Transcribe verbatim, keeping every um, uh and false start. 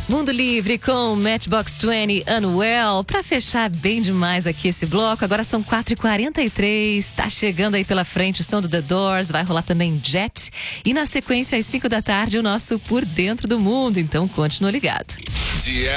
Mundo Livre com Matchbox vinte, Unwell. Pra fechar bem demais aqui esse bloco, agora são quatro e quarenta e três. Tá chegando aí pela frente o som do The Doors, vai rolar também Jet. E na sequência, às cinco da tarde, o nosso Por Dentro do Mundo. Então, continua ligado.